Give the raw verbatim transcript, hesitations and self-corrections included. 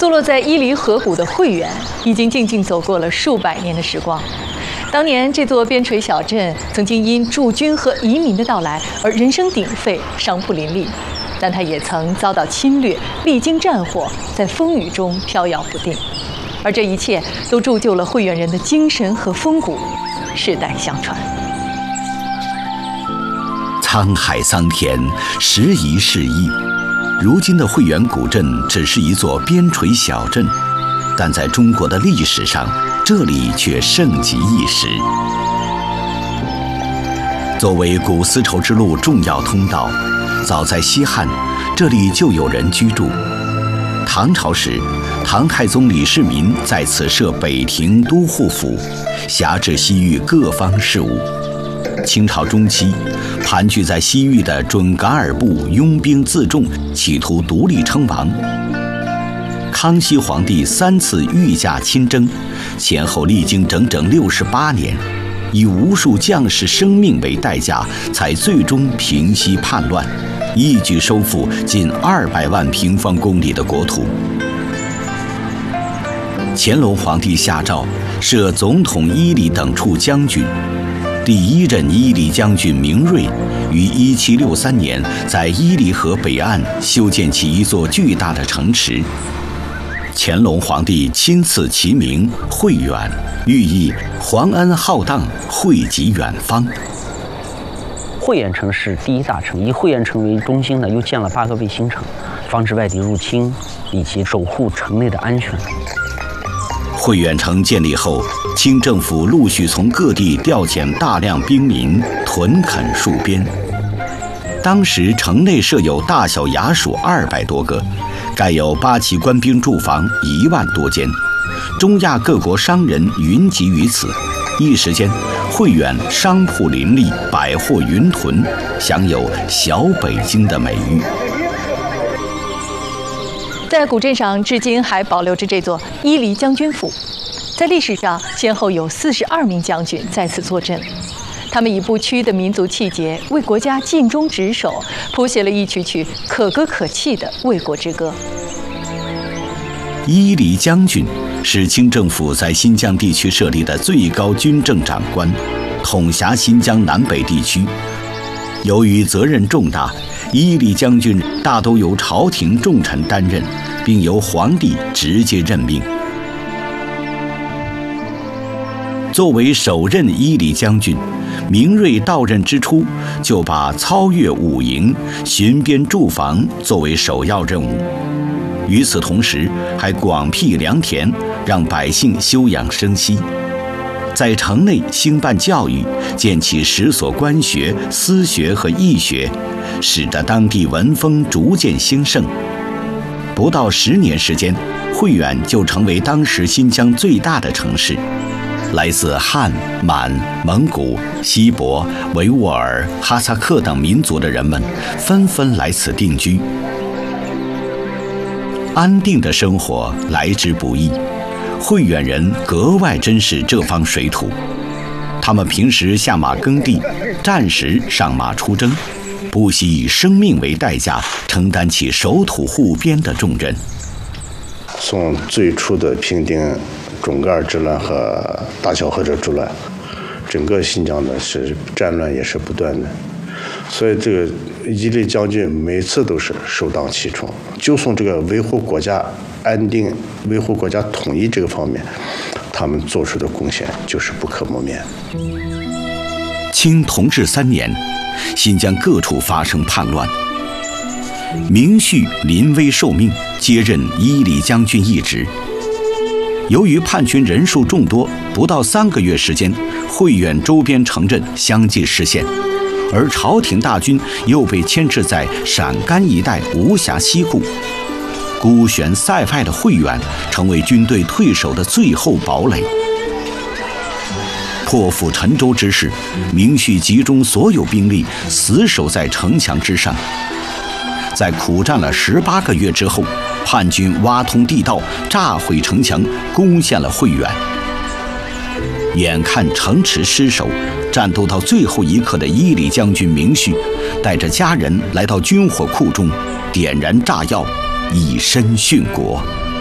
坐落在伊犁河谷的会远，已经静静走过了数百年的时光。当年这座边陲小镇曾经因驻军和移民的到来而人声鼎沸、商铺林立，但它也曾遭到侵略，历经战火，在风雨中飘摇不定。而这一切都铸就了会远人的精神和风骨，世代相传。 沧海桑田，时移世易。如今的会远古镇只是一座边陲小镇，但在中国的历史上，这里却盛极一时。作为古丝绸之路重要通道，早在西汉，这里就有人居住。唐朝时，唐太宗李世民在此设北庭都护府，辖制西域各方事务。清朝中期，盘踞在西域的准噶尔部拥兵自重，企图独立称王。康熙皇帝三次御驾亲征，前后历经整整六十八年，以无数将士生命为代价，才最终平息叛乱，一举收复近二百万平方公里的国土。乾隆皇帝下诏设总统伊犁等处将军。第一任伊犁将军明瑞于一七六三年在伊犁河北岸修建起一座巨大的城池，乾隆皇帝亲赐其名会远，寓意皇恩浩荡，惠及远方。 会远城是第一大城，以会远城为中心呢，又建了八个卫星城，防止外敌入侵以及守护城内的安全。 会远城建立后，清政府陆续从各地调遣大量兵民屯垦戍边。当时城内设有大小衙署二百多个，盖有八旗官兵住房一万多间，中亚各国商人云集于此。一时间，会远商铺林立，百货云屯，享有“小北京”的美誉。 在古镇上，至今还保留着这座伊犁将军府。在历史上，先后有四十二名将军在此坐镇，他们以不屈的民族气节，为国家尽忠职守，谱写了一曲曲可歌可泣的卫国之歌。 伊犁将军是清政府在新疆地区设立的最高军政长官，统辖新疆南北地区。由于责任重大，伊犁将军大都由朝廷重臣担任，并由皇帝直接任命。作为首任伊犁将军，明瑞到任之初就把操阅五营、巡边驻防作为首要任务。与此同时，还广辟良田，让百姓休养生息。在城内兴办教育，建起十所官学、私学和义学，使得当地文风逐渐兴盛。不到十年时间，会远就成为当时新疆最大的城市。来自汉、满、蒙古、锡伯、维吾尔、哈萨克等民族的人们纷纷来此定居。安定的生活来之不易，会远人格外珍视这方水土。他们平时下马耕地，战时上马出征，不惜以生命为代价，承担起守土护边的重任。 从最初的平定准噶尔之乱和大小河者之乱，整个新疆的是战乱也是不断的，所以这个伊犁将军每次都是首当其冲，就从这个维护国家安定、维护国家统一这个方面，他们做出的贡献就是不可磨灭。 清同治三年，新疆各处发生叛乱，明旭临危受命，接任伊犁将军一职。由于叛军人数众多，不到三个月时间，会远周边城镇相继失陷，而朝廷大军又被牵制在陕甘一带，无暇西顾。孤悬塞外的会远成为军队退守的最后堡垒。破釜沉舟之势，明旭集中所有兵力，死守在城墙之上。在苦战了十八个月之后，叛军挖通地道，炸毁城墙，攻陷了会远。眼看城池失守，战斗到最后一刻的伊犁将军明旭，带着家人来到军火库中，点燃炸药，以身殉国。